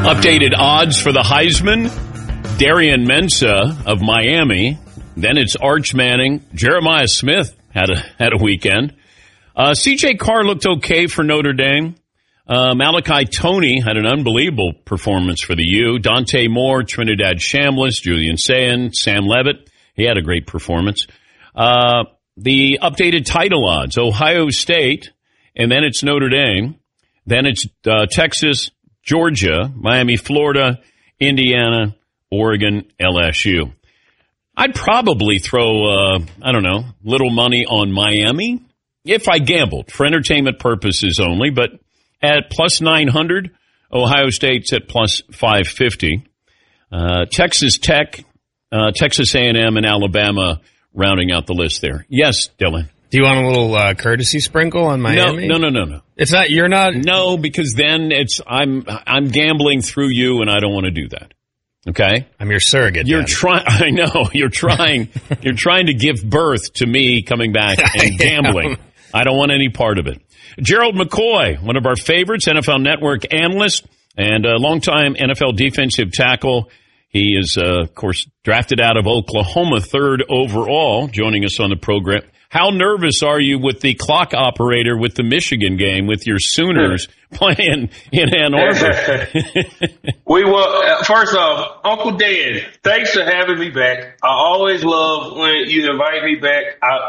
Updated odds for the Heisman. Darian Mensah of Miami. Then it's Arch Manning. Jeremiah Smith had a weekend. C.J. Carr looked okay for Notre Dame. Malachi Toney had an unbelievable performance for the U. Dante Moore, Trinidad Shambliss, Julian Sayin, Sam Levitt. He had a great performance. The updated title odds. Ohio State, and then it's Notre Dame. Then it's Texas, Georgia, Miami, Florida, Indiana, Oregon, LSU. I'd probably throw, little money on Miami if I gambled for entertainment purposes only, but at plus 900, Ohio State's at plus 550. Texas Tech, Texas A&M, and Alabama rounding out the list there. Yes, Dylan. Do you want a little courtesy sprinkle on Miami? No. It's not. You're not. No, because then I'm gambling through you, and I don't want to do that. Okay, I'm your surrogate. You're trying. I know you're trying. You're trying to give birth to me coming back and gambling. I don't want any part of it. Gerald McCoy, one of our favorites, NFL Network analyst and a longtime NFL defensive tackle. He is, of course, drafted out of Oklahoma, 3rd overall, joining us on the program. How nervous are you with the clock operator with the Michigan game with your Sooners playing in Ann Arbor? First off, Uncle Dan, thanks for having me back. I always love when you invite me back.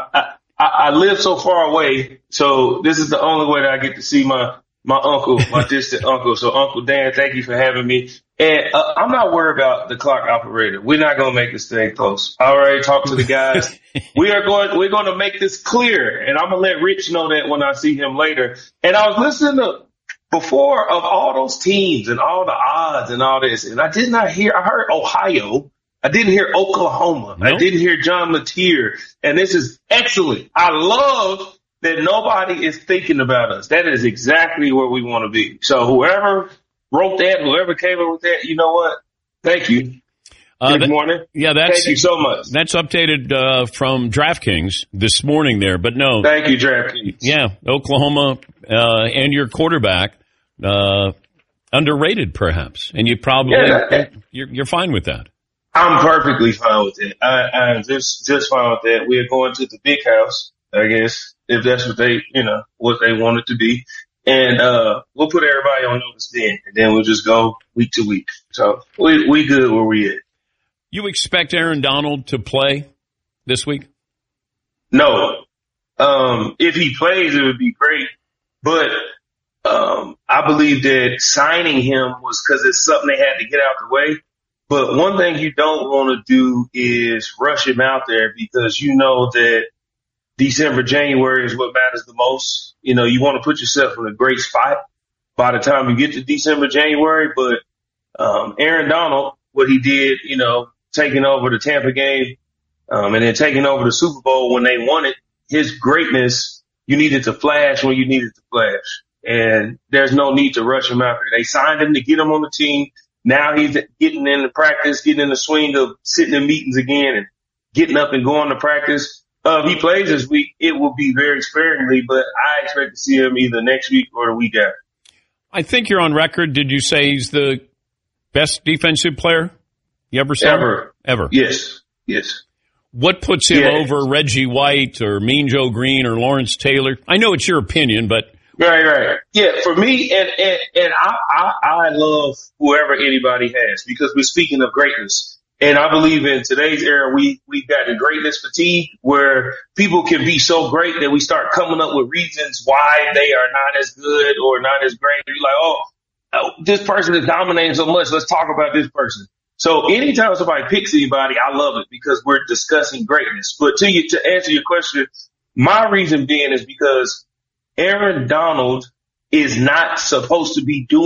I live so far away, so this is the only way that I get to see my uncle, my distant uncle. So Uncle Dan, thank you for having me. And I'm not worried about the clock operator. We're not going to make this thing close. I already talked to the guys. We're going to make this clear, and I'm going to let Rich know that when I see him later. And I was listening to before of all those teams and all the odds and all this, and I heard Ohio. I didn't hear Oklahoma. Nope. I didn't hear John Mateer. And this is excellent. I love that nobody is thinking about us. That is exactly where we want to be. So whoever wrote that, whoever came up with that, you know what? Thank you. Good morning. Yeah, thank you so much. That's updated from DraftKings this morning there, but no. Thank you, DraftKings. Yeah, Oklahoma and your quarterback underrated perhaps, and you probably you're fine with that. I'm perfectly fine with it. I'm just fine with that. We're going to the big house, I guess, if that's what they want it to be. And we'll put everybody on notice then, and then we'll just go week to week. So we good where we at. You expect Aaron Donald to play this week? No. If he plays, it would be great. But I believe that signing him was because it's something they had to get out the way. But one thing you don't want to do is rush him out there because you know that December, January is what matters the most. You know, you want to put yourself in a great spot by the time you get to December, January. But Aaron Donald, what he did, taking over the Tampa game and then taking over the Super Bowl when they won it, his greatness, you needed to flash when you needed to flash. And there's no need to rush him out there. They signed him to get him on the team. Now he's getting into practice, getting in the swing of sitting in meetings again and getting up and going to practice. If he plays this week, it will be very sparingly, but I expect to see him either next week or the week after. I think you're on record. Did you say he's the best defensive player you ever saw? Ever. Yes. What puts him over Reggie White or Mean Joe Green or Lawrence Taylor? I know it's your opinion, but... Right. Yeah, for me, and I love whoever anybody has because we're speaking of greatness. And I believe in today's era, we've gotten greatness fatigue where people can be so great that we start coming up with reasons why they are not as good or not as great. You're like, oh, this person is dominating so much. Let's talk about this person. So anytime somebody picks anybody, I love it because we're discussing greatness. But to answer your question, my reason being is because Aaron Donald is not supposed to be doing